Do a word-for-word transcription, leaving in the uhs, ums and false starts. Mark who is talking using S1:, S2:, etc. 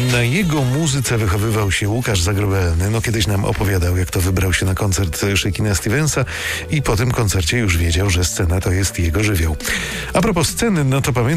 S1: Na jego muzyce wychowywał się Łukasz Zagrobelny. No kiedyś nam opowiadał, jak to wybrał się na koncert Shakina Stevensa i po tym koncercie już wiedział, że scena to jest jego żywioł. A propos sceny, no to pamiętam,